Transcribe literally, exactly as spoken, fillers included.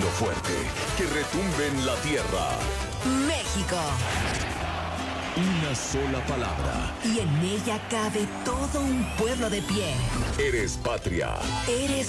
sonido fuerte que retumbe en la tierra. México. Una sola palabra. Y en ella cabe todo un pueblo de pie. Eres patria. Eres